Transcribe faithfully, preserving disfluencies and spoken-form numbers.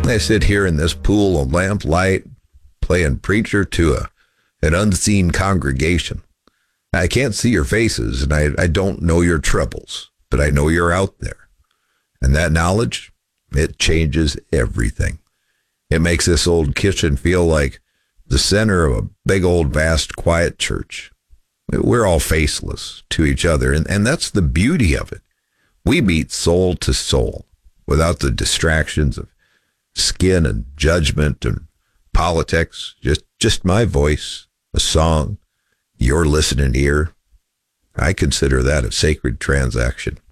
I sit here in this pool of lamplight, playing preacher to a, an unseen congregation. I can't see your faces, and I, I don't know your troubles, but I know you're out there. And that knowledge, it changes everything. It makes this old kitchen feel like the center of a big old vast quiet church. We're all faceless to each other, and, and that's the beauty of it. We meet soul to soul without the distractions of skin and judgment and politics. Just, just my voice, a song, your listening ear. I consider that a sacred transaction.